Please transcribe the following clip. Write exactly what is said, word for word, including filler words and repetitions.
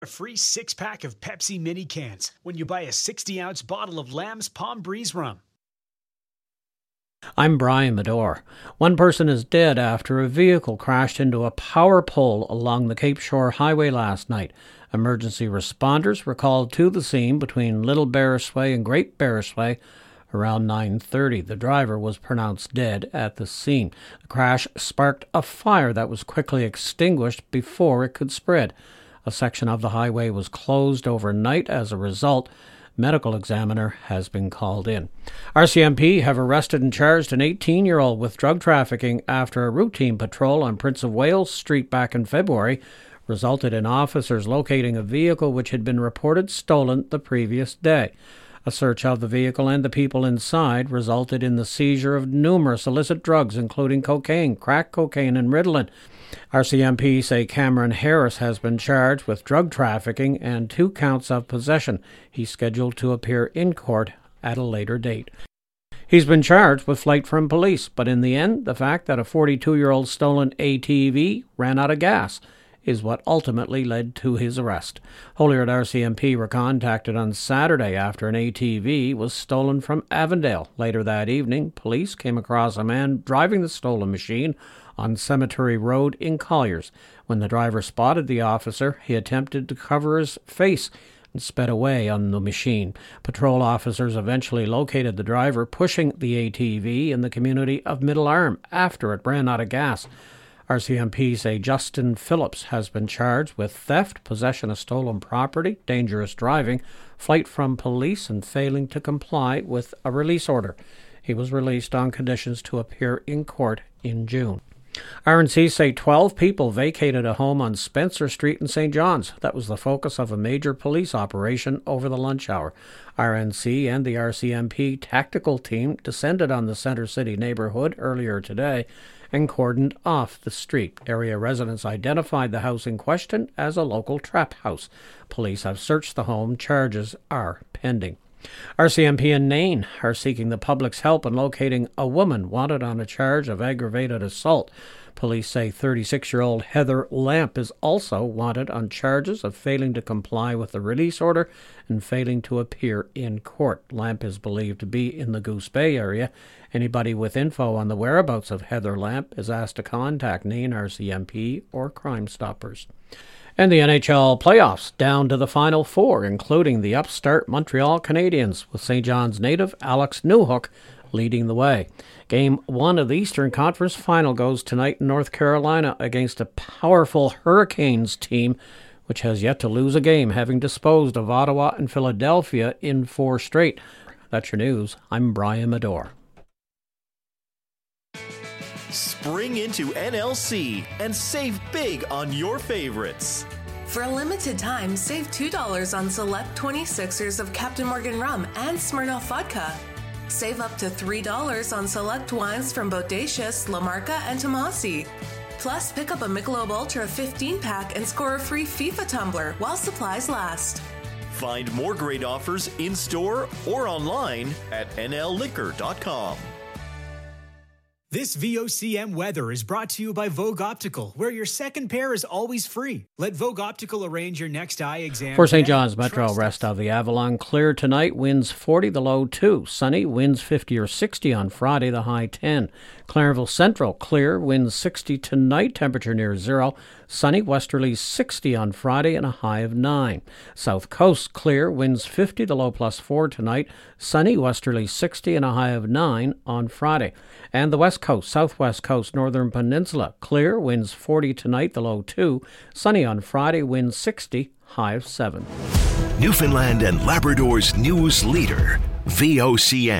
A free six-pack of Pepsi mini cans when you buy a sixty-ounce bottle of Lamb's Palm Breeze rum. I'm Brian Medore. One person is dead after a vehicle crashed into a power pole along the Cape Shore Highway last night. Emergency responders were called to the scene between Little Bearsway and Great Bearsway around nine thirty. The driver was pronounced dead at the scene. The crash sparked a fire that was quickly extinguished before it could spread. A section of the highway was closed overnight as a result. Medical examiner has been called in. R C M P have arrested and charged an eighteen-year-old with drug trafficking after a routine patrol on Prince of Wales Street back in February resulted in officers locating a vehicle which had been reported stolen the previous day. A search of the vehicle and the people inside resulted in the seizure of numerous illicit drugs, including cocaine, crack cocaine, and Ritalin. R C M P say Cameron Harris has been charged with drug trafficking and two counts of possession. He's scheduled to appear in court at a later date. He's been charged with flight from police, but in the end, the fact that a forty-two-year-old stolen A T V ran out of gas is what ultimately led to his arrest. Holyoke R C M P were contacted on Saturday after an A T V was stolen from Avondale. Later that evening, police came across a man driving the stolen machine on Cemetery Road in Colliers. When the driver spotted the officer, he attempted to cover his face and sped away on the machine. Patrol officers eventually located the driver pushing the A T V in the community of Middle Arm after it ran out of gas. R C M P say Justin Phillips has been charged with theft, possession of stolen property, dangerous driving, flight from police, and failing to comply with a release order. He was released on conditions to appear in court in June. R N C say twelve people vacated a home on Spencer Street in Saint John's. That was the focus of a major police operation over the lunch hour. R N C and the R C M P tactical team descended on the Center City neighborhood earlier today and cordoned off the street. Area residents identified the house in question as a local trap house. Police have searched the home. Charges are pending. R C M P in Nain are seeking the public's help in locating a woman wanted on a charge of aggravated assault. Police say thirty-six-year-old Heather Lamp is also wanted on charges of failing to comply with the release order and failing to appear in court. Lamp is believed to be in the Goose Bay area. Anybody with info on the whereabouts of Heather Lamp is asked to contact Nain R C M P or Crime Stoppers. And the N H L playoffs down to the Final Four, including the upstart Montreal Canadiens, with Saint John's native Alex Newhook leading the way. Game one of the Eastern Conference Final goes tonight in North Carolina against a powerful Hurricanes team, which has yet to lose a game, having disposed of Ottawa and Philadelphia in four straight. That's your news. I'm Brian Medore. Spring into N L C and save big on your favorites. For a limited time, save two dollars on select twenty-sixers of Captain Morgan rum and Smirnoff vodka. Save up to three dollars on select wines from Bodacious, La Marca, and Tomasi. Plus, pick up a Michelob Ultra fifteen-pack and score a free FIFA tumbler while supplies last. Find more great offers in-store or online at N L liquor dot com. This V O C M weather is brought to you by Vogue Optical, where your second pair is always free. Let Vogue Optical arrange your next eye exam. For Saint John's Metro, rest of the Avalon, clear tonight, winds forty, the low two. Sunny, winds fifty or sixty on Friday, the high ten. Clarenville Central, clear, winds sixty tonight, temperature near zero. Sunny, westerly sixty on Friday and a high of nine. South Coast, clear, winds fifty, the low plus four tonight. Sunny, westerly sixty and a high of nine on Friday. And the West Coast, Southwest Coast, Northern Peninsula, clear, winds forty tonight, the low two. Sunny on Friday, winds sixty, high of seven. Newfoundland and Labrador's news leader, V O C M.